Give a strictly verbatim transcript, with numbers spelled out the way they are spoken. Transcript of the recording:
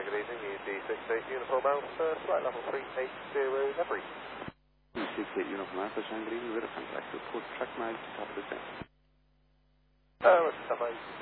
good evening, E D six eight Uniform Alpha, flight level three eight zero, Every. six eight Uniform Alpha, Shangri, with a contact report, track miles, top of the same. Uh, what's up, mate?